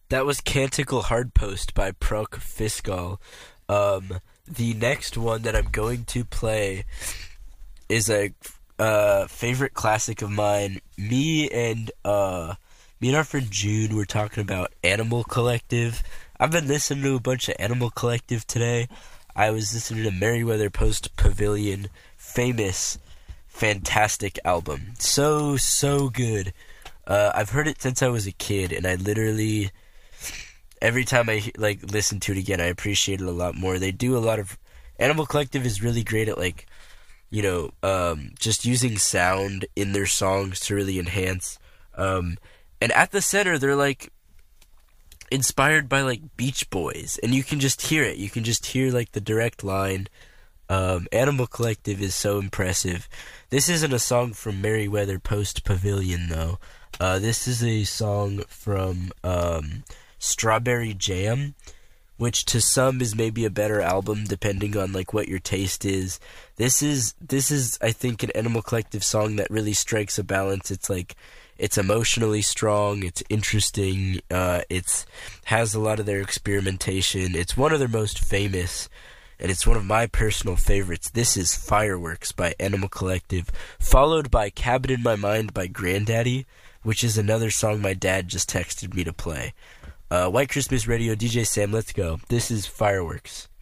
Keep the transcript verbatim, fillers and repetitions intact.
That was Canticle Hardpost by Proc Fiscal. Um, the next one that I'm going to play is a uh, favorite classic of mine. Me and uh, me and our friend June were talking about Animal Collective. I've been listening to a bunch of Animal Collective today. I was listening to Merriweather Post Pavilion, famous, fantastic album. So, so good. Uh, I've heard it since I was a kid, and I literally, every time I like listen to it again, I appreciate it a lot more. They do a lot of, Animal Collective is really great at like, you know, um, just using sound in their songs to really enhance. Um, and at the center, they're like inspired by like Beach Boys, and you can just hear it. You can just hear like the direct line. Um, Animal Collective is so impressive. This isn't a song from Merriweather Post Pavilion, though. Uh, this is a song from um, Strawberry Jam, which to some is maybe a better album, depending on like what your taste is. This is this is I think an Animal Collective song that really strikes a balance. It's like it's emotionally strong, it's interesting, uh, it's has a lot of their experimentation. It's one of their most famous, and it's one of my personal favorites. This is Fireworks by Animal Collective, followed by Cabin in My Mind by Grandaddy, which is another song my dad just texted me to play. Uh, White Christmas Radio, D J Sam, let's go. This is Fireworks.